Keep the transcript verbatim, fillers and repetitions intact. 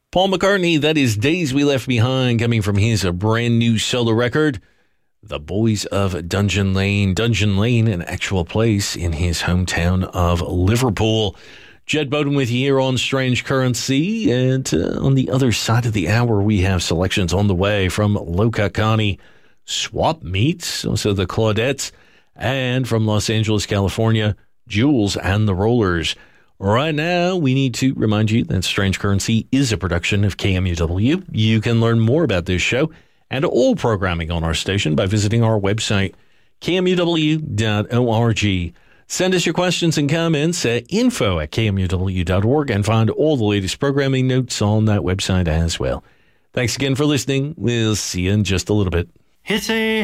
Paul McCartney, that is Days We Left Behind, coming from his brand new solo record, The Boys of Dungeon Lane. Dungeon Lane, an actual place in his hometown of Liverpool. Jed Bowden with you here on Strange Currency. And uh, on the other side of the hour, we have selections on the way from Loka Connie, Swap Meets, also the Claudettes, and from Los Angeles, California, Jules and the Rollers. Right now, we need to remind you that Strange Currency is a production of K M U W. You can learn more about this show and all programming on our station by visiting our website, K M U W dot org. Send us your questions and comments at info at K M U W dot org and find all the latest programming notes on that website as well. Thanks again for listening. We'll see you in just a little bit. It's a